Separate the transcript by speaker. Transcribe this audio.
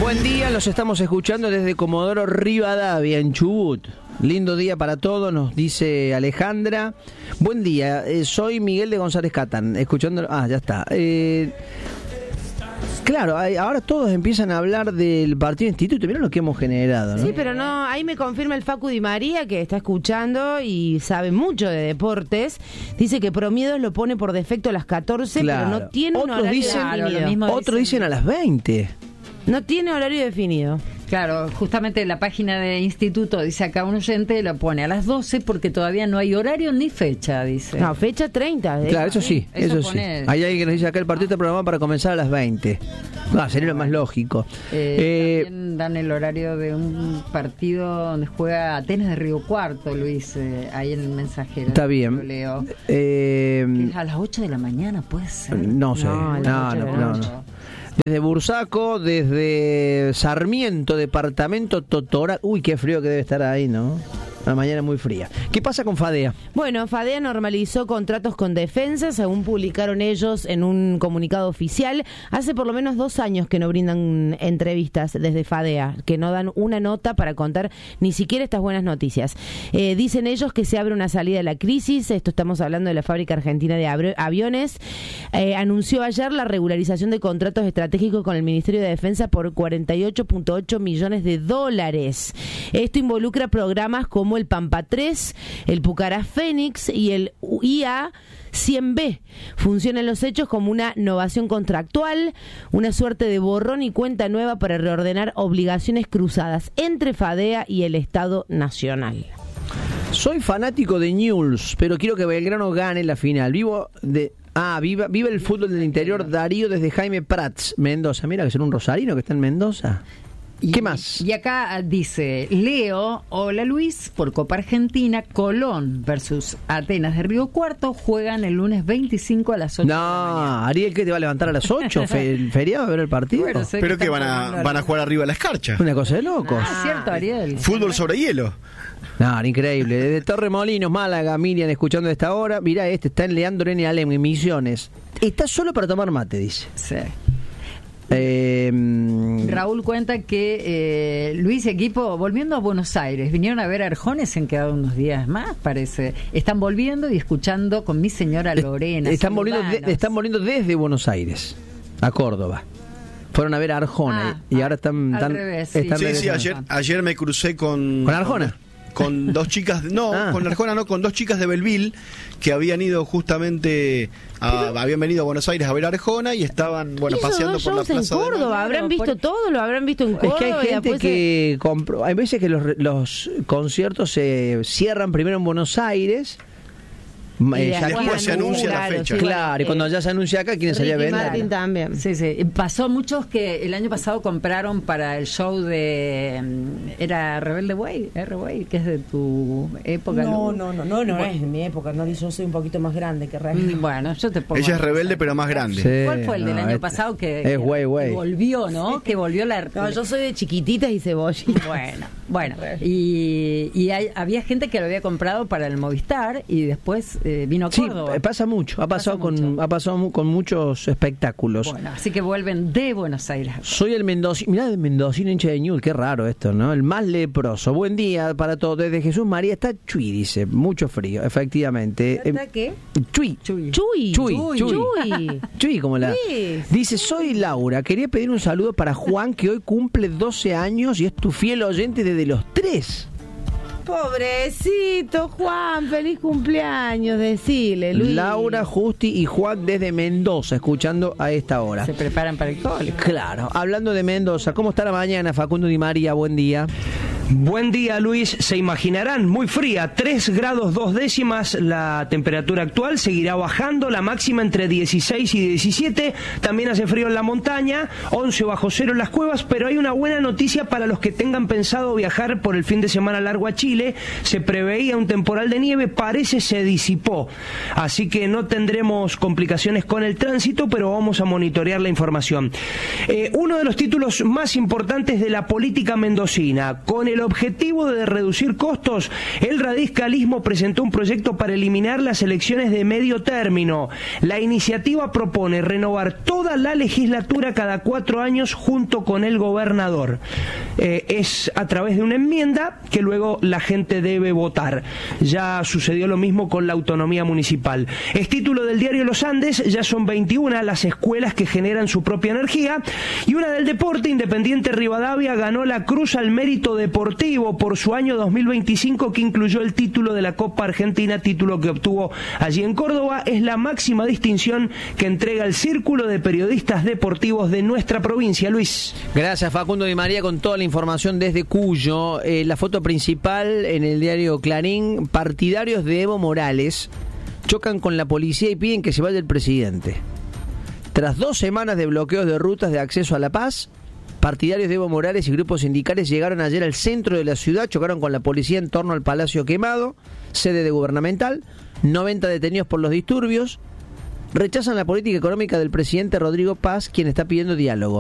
Speaker 1: buen día, los estamos escuchando desde Comodoro Rivadavia, en Chubut. Lindo día para todos, nos dice Alejandra. Buen día, soy Miguel de González Catán, escuchando... ya está. Claro, ahora todos empiezan a hablar del partido instituto, mirá lo que hemos generado, ¿no?
Speaker 2: Sí, pero no, ahí me confirma el Facu Di María, que está escuchando y sabe mucho de deportes. Dice que Promiedos lo pone por defecto a las 14,
Speaker 1: claro.
Speaker 2: Pero no tiene un horario definido.
Speaker 1: Otros dicen a las 20.
Speaker 2: No tiene horario definido.
Speaker 3: Claro, justamente la página de instituto, dice acá un oyente, lo pone a las 12 porque todavía no hay horario ni fecha, dice.
Speaker 2: No, fecha 30.
Speaker 1: Claro, eso sí, eso sí. Hay alguien que nos dice acá el partido está programado para comenzar a las 20. Sería lo más lógico.
Speaker 3: También dan el horario de un partido donde juega Atenas de Río Cuarto, Luis, ahí en el mensajero.
Speaker 1: Está bien.
Speaker 3: Lo leo. A las 8 de la mañana, puede ser.
Speaker 1: No sé, no. Desde Bursaco, desde Sarmiento, departamento Totora. Uy, qué frío que debe estar ahí, ¿no? Una mañana muy fría. ¿Qué pasa con FADEA?
Speaker 2: Bueno, FADEA normalizó contratos con defensa, según publicaron ellos en un comunicado oficial. Hace por lo menos 2 años que no brindan entrevistas desde FADEA, que no dan una nota para contar ni siquiera estas buenas noticias. Dicen ellos que se abre una salida de la crisis. Esto estamos hablando de la fábrica argentina de aviones. Anunció ayer la regularización de contratos estratégicos con el Ministerio de Defensa por $48.8 millones. Esto involucra programas como el Pampa 3, el Pucará Fénix y el IA 100B. Funcionan los hechos como una novación contractual, una suerte de borrón y cuenta nueva para reordenar obligaciones cruzadas entre FADEA y el Estado Nacional.
Speaker 1: Soy fanático de Newell's, pero quiero que Belgrano gane la final. Viva el fútbol del interior. Darío desde Jaime Prats, Mendoza. Mira que son un rosarino que está en Mendoza. ¿Qué más?
Speaker 3: Y acá dice Leo, hola Luis, por Copa Argentina, Colón versus Atenas de Río Cuarto juegan el lunes 25 a las 8 de la mañana.
Speaker 1: Ariel, ¿qué te va a levantar a las 8? ¿El feriado a ver el partido?
Speaker 4: Bueno, pero que van a jugar arriba de la escarcha.
Speaker 1: Una cosa de locos.
Speaker 3: Cierto, Ariel.
Speaker 4: Fútbol sobre hielo.
Speaker 1: Increíble. Desde Torremolinos, Málaga, Miriam, escuchando a esta hora. Mirá, está en Leandro N. Alem, en Misiones. Está solo para tomar mate, dice.
Speaker 3: Sí. Raúl cuenta que Luis y equipo, volviendo a Buenos Aires, vinieron a ver a Arjona, se han quedado unos días más, parece. Están volviendo y escuchando con mi señora Lorena.
Speaker 1: Están volviendo desde Buenos Aires a Córdoba. Fueron a ver a Arjona y ahora están
Speaker 3: al revés,
Speaker 4: sí, ayer me crucé con
Speaker 1: Arjona.
Speaker 4: Con dos chicas, con Arjona no, con dos chicas de Belville que habían ido justamente habían venido a Buenos Aires a ver a Arjona y estaban paseando por la plaza
Speaker 2: en Córdoba. Habrán visto todo, lo habrán visto en Córdoba.
Speaker 1: Es que hay gente que hay veces que los conciertos se cierran primero en Buenos Aires.
Speaker 4: Después se anuncia la fecha.
Speaker 1: Claro, y cuando ya se anuncia acá, quieren salir a vender.
Speaker 2: Martín también.
Speaker 3: Sí. Pasó muchos que el año pasado compraron para el show de... ¿Era Rebelde Way? R-Way, que es de tu época.
Speaker 2: No es de mi época. No, yo soy un poquito más grande que Rebelde.
Speaker 3: Bueno, yo te pongo...
Speaker 4: Ella es rebelde, pero más grande.
Speaker 1: Sí,
Speaker 3: ¿cuál fue el del año pasado que
Speaker 1: Way.
Speaker 3: volvió, ¿no? Que volvió la...
Speaker 2: No, yo soy de chiquititas y cebollitas.
Speaker 3: Bueno. Y había gente que lo había comprado para el Movistar y después... vino a Córdoba.
Speaker 1: Sí, pasa mucho. Ha pasado con muchos espectáculos.
Speaker 3: Bueno, así que vuelven de Buenos Aires.
Speaker 1: Soy el mendocino. Mirá, el mendocino hincha de Newell's. Qué raro esto, ¿no? El más leproso. Buen día para todos. Desde Jesús María está Chuy, dice. Mucho frío, efectivamente.
Speaker 2: ¿Está qué?
Speaker 1: Chuy, como la... Dice, soy Laura. Quería pedir un saludo para Juan, que hoy cumple 12 años y es tu fiel oyente desde los 3.
Speaker 2: Pobrecito Juan, feliz cumpleaños, decile, Luis.
Speaker 1: Laura, Justi y Juan desde Mendoza, escuchando a esta hora.
Speaker 3: Se preparan para el cole.
Speaker 1: Claro, hablando de Mendoza, ¿cómo está la mañana, Facundo Di María? Buen día.
Speaker 5: Buen día, Luis. Se imaginarán, muy fría, 3 grados 2 décimas la temperatura actual, seguirá bajando, la máxima entre 16 y 17, también hace frío en la montaña, 11 bajo cero en las cuevas, pero hay una buena noticia para los que tengan pensado viajar por el fin de semana largo a Chile. Se preveía un temporal de nieve, parece se disipó, así que no tendremos complicaciones con el tránsito, pero vamos a monitorear la información. Uno de los títulos más importantes de la política mendocina, con el el objetivo de reducir costos, el radicalismo presentó un proyecto para eliminar las elecciones de medio término. La iniciativa propone renovar toda la legislatura cada 4 años junto con el gobernador. Es a través de una enmienda que luego la gente debe votar. Ya sucedió lo mismo con la autonomía municipal. Es título del diario Los Andes, ya son 21 las escuelas que generan su propia energía, y una del deporte. Independiente Rivadavia ganó la Cruz al Mérito Deportivo por su año 2025, que incluyó el título de la Copa Argentina, título que obtuvo allí en Córdoba. Es la máxima distinción que entrega el Círculo de Periodistas Deportivos de nuestra provincia. Luis.
Speaker 1: Gracias, Facundo Di María, con toda la información desde Cuyo. La foto principal en el diario Clarín: partidarios de Evo Morales chocan con la policía y piden que se vaya el presidente. Tras 2 semanas de bloqueos de rutas de acceso a La Paz, partidarios de Evo Morales y grupos sindicales llegaron ayer al centro de la ciudad, chocaron con la policía en torno al Palacio Quemado, sede de gubernamental. 90 detenidos por los disturbios. Rechazan la política económica del presidente Rodrigo Paz, quien está pidiendo diálogo.